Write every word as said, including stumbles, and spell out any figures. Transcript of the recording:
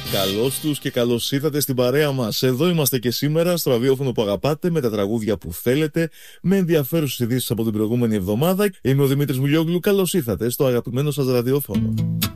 Καλώς τους και καλώς ήρθατε στην παρέα μας. Εδώ είμαστε και σήμερα στο ραδιόφωνο που αγαπάτε, με τα τραγούδια που θέλετε, με ενδιαφέρουσες ειδήσεις από την προηγούμενη εβδομάδα. Είμαι ο Δημήτρης Μιλιόγλου. Καλώς ήρθατε στο αγαπημένο σας ραδιόφωνο.